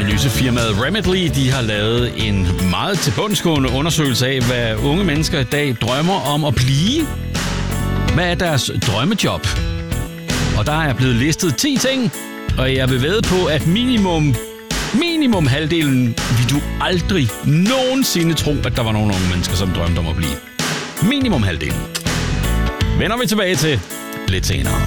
Analysefirmaet Remitly, de har lavet en meget tilbundsgående undersøgelse af, hvad unge mennesker i dag drømmer om at blive. Hvad er deres drømmejob? Og der er blevet listet 10 ting, og jeg vil vædde på, at minimum halvdelen vil du aldrig nogensinde tro, at der var nogen unge mennesker, som drømte om at blive. Minimum halvdelen. Vender vi tilbage til lidt senere.